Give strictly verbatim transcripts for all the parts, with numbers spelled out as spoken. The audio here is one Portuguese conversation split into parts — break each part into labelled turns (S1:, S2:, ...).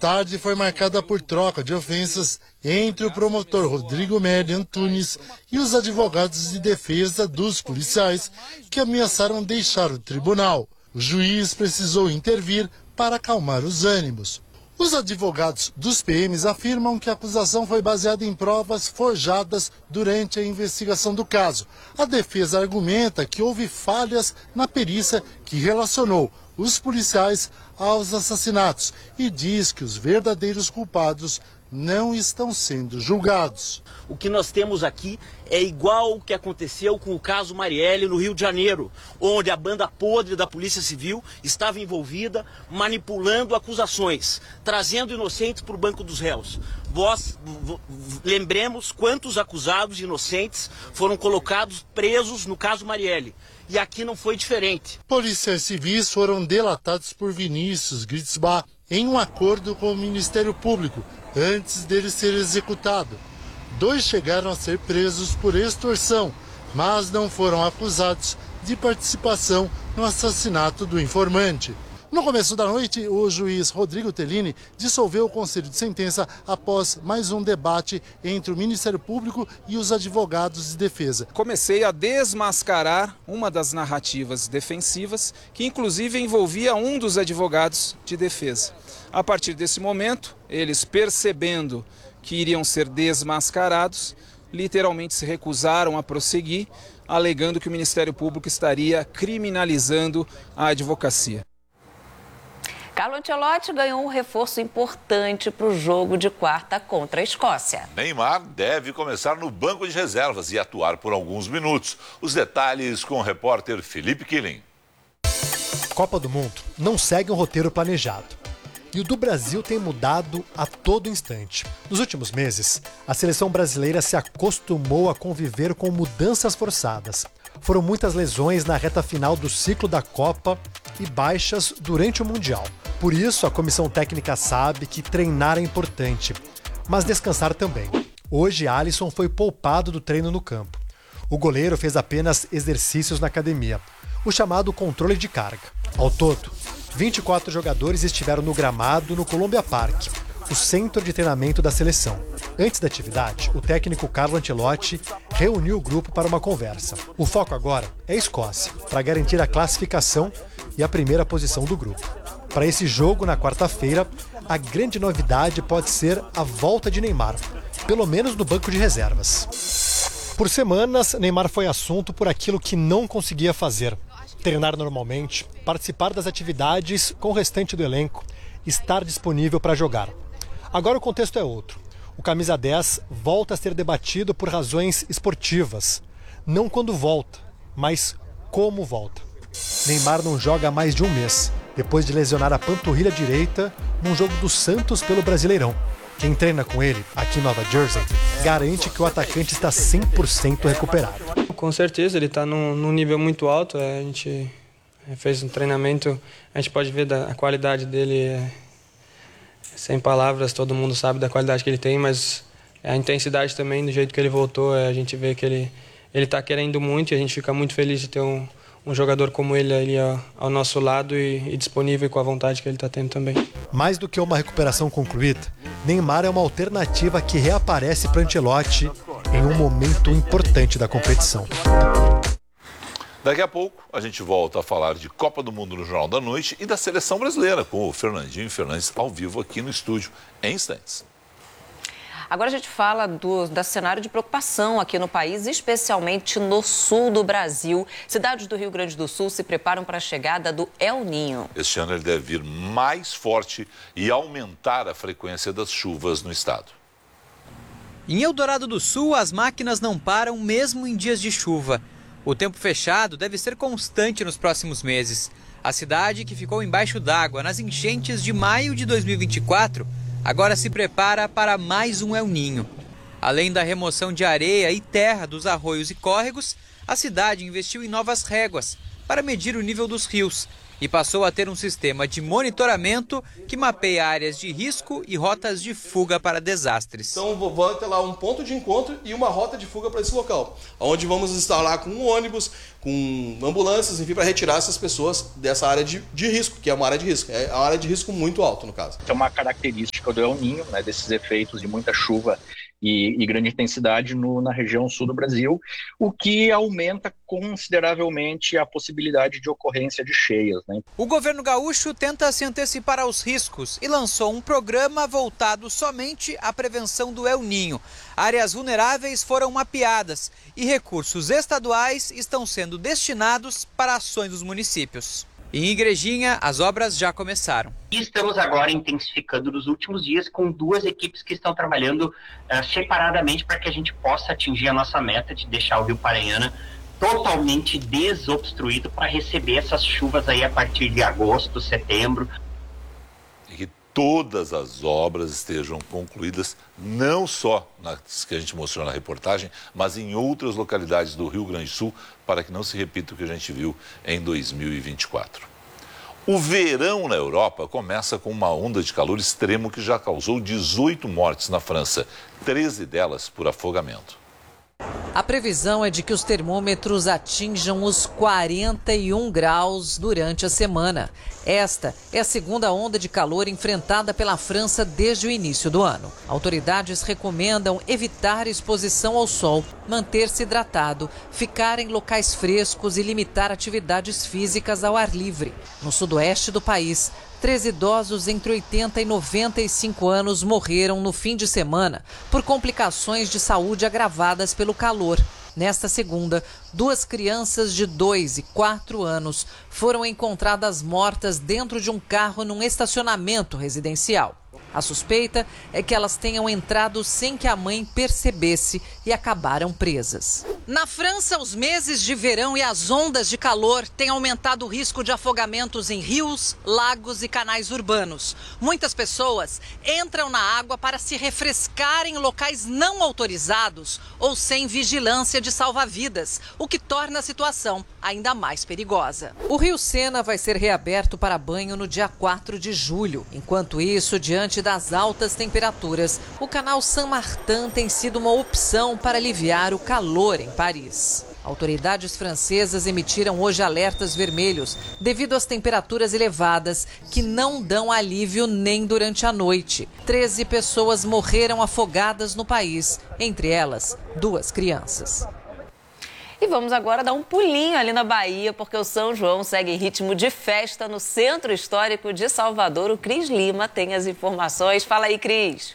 S1: tarde foi marcada por troca de ofensas entre o promotor Rodrigo Merli Antunes e os advogados de defesa dos policiais que ameaçaram deixar o tribunal. O juiz precisou intervir para acalmar os ânimos. Os advogados dos P Ms afirmam que a acusação foi baseada em provas forjadas durante a investigação do caso. A defesa argumenta que houve falhas na perícia que relacionou os policiais aos assassinatos e diz que os verdadeiros culpados não estão sendo julgados.
S2: O que nós temos aqui é igual o que aconteceu com o caso Marielle no Rio de Janeiro, onde a banda podre da Polícia Civil estava envolvida, manipulando acusações, trazendo inocentes para o banco dos réus. Vós lembremos quantos acusados inocentes foram colocados presos no caso Marielle. E aqui não foi diferente.
S1: Policiais civis foram delatados por Vinícius Gritzbach em um acordo com o Ministério Público antes dele ser executado. Dois chegaram a ser presos por extorsão, mas não foram acusados de participação no assassinato do informante. No começo da noite, o juiz Rodrigo Tellini dissolveu o conselho de sentença após mais um debate entre o Ministério Público e os advogados de defesa.
S3: Comecei a desmascarar uma das narrativas defensivas, que inclusive envolvia um dos advogados de defesa. A partir desse momento, eles percebendo que iriam ser desmascarados, literalmente se recusaram a prosseguir, alegando que o Ministério Público estaria criminalizando a advocacia.
S4: Carlo Ancelotti ganhou um reforço importante para o jogo de quarta contra a Escócia.
S5: Neymar deve começar no banco de reservas e atuar por alguns minutos. Os detalhes com o repórter Felipe Killing.
S6: Copa do Mundo não segue um roteiro planejado. E o do Brasil tem mudado a todo instante. Nos últimos meses, a seleção brasileira se acostumou a conviver com mudanças forçadas. Foram muitas lesões na reta final do ciclo da Copa e baixas durante o Mundial. Por isso, a comissão técnica sabe que treinar é importante, mas descansar também. Hoje, Alisson foi poupado do treino no campo. O goleiro fez apenas exercícios na academia, o chamado controle de carga. Ao todo, vinte e quatro jogadores estiveram no gramado no Columbia Park, o centro de treinamento da seleção. Antes da atividade, o técnico Carlo Ancelotti reuniu o grupo para uma conversa. O foco agora é a Escócia, para garantir a classificação e a primeira posição do grupo. Para esse jogo, na quarta-feira, a grande novidade pode ser a volta de Neymar, pelo menos no banco de reservas. Por semanas, Neymar foi assunto por aquilo que não conseguia fazer: treinar normalmente, participar das atividades com o restante do elenco, estar disponível para jogar. Agora o contexto é outro. O camisa dez volta a ser debatido por razões esportivas. Não quando volta, mas como volta. Neymar não joga há mais de um mês, depois de lesionar a panturrilha direita num jogo do Santos pelo Brasileirão. Quem treina com ele, aqui em Nova Jersey, garante que o atacante está cem por cento recuperado.
S7: Com certeza, ele está num, num nível muito alto. A gente fez um treinamento, a gente pode ver da, a qualidade dele, é, sem palavras, todo mundo sabe da qualidade que ele tem, mas a intensidade também, do jeito que ele voltou, é, a gente vê que ele ele está querendo muito e a gente fica muito feliz de ter um, um jogador como ele ali ao, ao nosso lado e, e disponível com a vontade que ele está tendo também.
S6: Mais do que uma recuperação concluída, Neymar é uma alternativa que reaparece para Ancelotti em um momento importante da competição.
S5: Daqui a pouco a gente volta a falar de Copa do Mundo no Jornal da Noite e da Seleção Brasileira, com o Fernandinho Fernandes ao vivo aqui no estúdio, em instantes.
S4: Agora a gente fala do, do cenário de preocupação aqui no país, especialmente no sul do Brasil. Cidades do Rio Grande do Sul se preparam para a chegada do El Niño.
S5: Este ano ele deve vir mais forte e aumentar a frequência das chuvas no estado.
S8: Em Eldorado do Sul, as máquinas não param mesmo em dias de chuva. O tempo fechado deve ser constante nos próximos meses. A cidade, que ficou embaixo d'água nas enchentes de maio de dois mil e vinte e quatro, agora se prepara para mais um El Niño. Além da remoção de areia e terra dos arroios e córregos, a cidade investiu em novas réguas para medir o nível dos rios e passou a ter um sistema de monitoramento que mapeia áreas de risco e rotas de fuga para desastres.
S9: Então vai ter lá um ponto de encontro e uma rota de fuga para esse local, onde vamos estar lá com um ônibus, com ambulâncias, enfim, para retirar essas pessoas dessa área de, de risco, que é uma área de risco, é uma área de risco muito alto no caso.
S10: É uma característica do El Niño, né, desses efeitos de muita chuva e, e grande intensidade no, na região sul do Brasil, o que aumenta consideravelmente a possibilidade de ocorrência de cheias, né?
S8: O governo gaúcho tenta se antecipar aos riscos e lançou um programa voltado somente à prevenção do El Niño. Áreas vulneráveis foram mapeadas e recursos estaduais estão sendo destinados para ações dos municípios. Em Igrejinha, as obras já começaram.
S11: Estamos agora intensificando nos últimos dias com duas equipes que estão trabalhando uh, separadamente para que a gente possa atingir a nossa meta de deixar o Rio Paranhana totalmente desobstruído para receber essas chuvas aí a partir de agosto, setembro.
S5: E que todas as obras estejam concluídas, não só nas que a gente mostrou na reportagem, mas em outras localidades do Rio Grande do Sul, para que não se repita o que a gente viu em dois mil e vinte e quatro. O verão na Europa começa com uma onda de calor extremo que já causou dezoito mortes na França, treze delas por afogamento.
S12: A previsão é de que os termômetros atinjam os quarenta e um graus durante a semana. Esta é a segunda onda de calor enfrentada pela França desde o início do ano. Autoridades recomendam evitar exposição ao sol, manter-se hidratado, ficar em locais frescos e limitar atividades físicas ao ar livre. No sudoeste do país, treze idosos entre oitenta e noventa e cinco anos morreram no fim de semana por complicações de saúde agravadas pelo calor. Nesta segunda, duas crianças de dois e quatro anos foram encontradas mortas dentro de um carro num estacionamento residencial. A suspeita é que elas tenham entrado sem que a mãe percebesse e acabaram presas. Na França, os meses de verão e as ondas de calor têm aumentado o risco de afogamentos em rios, lagos e canais urbanos. Muitas pessoas entram na água para se refrescar em locais não autorizados ou sem vigilância de salva-vidas, o que torna a situação ainda mais perigosa. O Rio Sena vai ser reaberto para banho no dia quatro de julho. Enquanto isso, diante das altas temperaturas, o canal Saint-Martin tem sido uma opção para aliviar o calor em Paris. Autoridades francesas emitiram hoje alertas vermelhos devido às temperaturas elevadas que não dão alívio nem durante a noite. treze pessoas morreram afogadas no país, entre elas duas crianças.
S4: E vamos agora dar um pulinho ali na Bahia, porque o São João segue em ritmo de festa no Centro Histórico de Salvador. O Cris Lima tem as informações. Fala aí, Cris.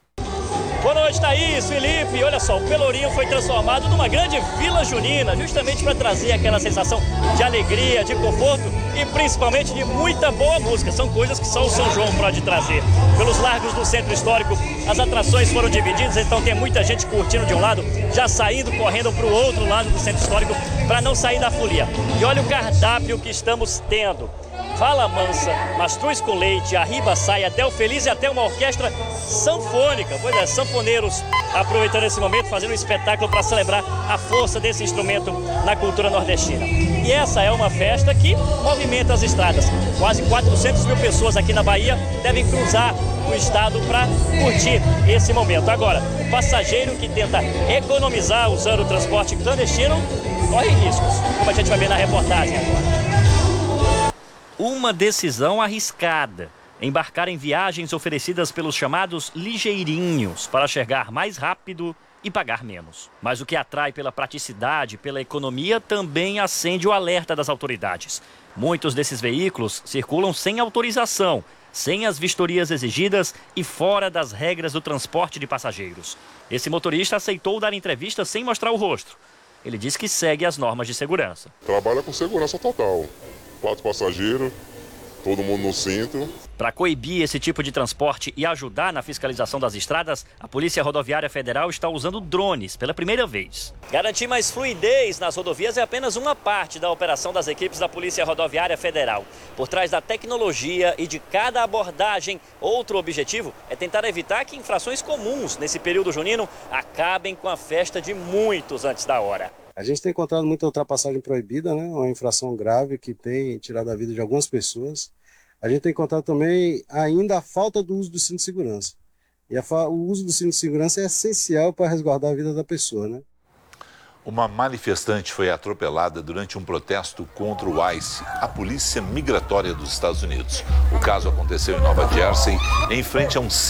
S13: Boa noite, Thaís, Felipe. Olha só, o Pelourinho foi transformado numa grande vila junina, justamente para trazer aquela sensação de alegria, de conforto e principalmente de muita boa música. São coisas que só o São João pode trazer. Pelos largos do Centro Histórico, as atrações foram divididas, então tem muita gente curtindo de um lado, já saindo, correndo para o outro lado do Centro Histórico para não sair da folia. E olha o cardápio que estamos tendo. Fala Mansa, mastruz com leite, arriba saia, Del Feliz e até uma orquestra sanfônica. Pois é, sanfoneiros aproveitando esse momento, fazendo um espetáculo para celebrar a força desse instrumento na cultura nordestina. E essa é uma festa que movimenta as estradas. Quase quatrocentas mil pessoas aqui na Bahia devem cruzar o estado para curtir esse momento. Agora, o passageiro que tenta economizar usando o transporte clandestino corre riscos, como a gente vai ver na reportagem agora.
S14: Uma decisão arriscada. Embarcar em viagens oferecidas pelos chamados ligeirinhos para chegar mais rápido e pagar menos. Mas o que atrai pela praticidade, pela economia, também acende o alerta das autoridades. Muitos desses veículos circulam sem autorização, sem as vistorias exigidas e fora das regras do transporte de passageiros. Esse motorista aceitou dar entrevista sem mostrar o rosto. Ele diz que segue as normas de segurança.
S15: Trabalha com segurança total. Quatro passageiros, todo mundo no cinto.
S14: Para coibir esse tipo de transporte e ajudar na fiscalização das estradas, a Polícia Rodoviária Federal está usando drones pela primeira vez.
S13: Garantir mais fluidez nas rodovias é apenas uma parte da operação das equipes da Polícia Rodoviária Federal. Por trás da tecnologia e de cada abordagem, outro objetivo é tentar evitar que infrações comuns nesse período junino acabem com a festa de muitos antes da hora.
S16: A gente tem encontrado muita ultrapassagem proibida, né? Uma infração grave que tem tirado a vida de algumas pessoas. A gente tem encontrado também ainda a falta do uso do cinto de segurança. E a, o uso do cinto de segurança é essencial para resguardar a vida da pessoa, né?
S5: Uma manifestante foi atropelada durante um protesto contra o ICE, a Polícia Migratória dos Estados Unidos. O caso aconteceu em Nova Jersey, em frente a um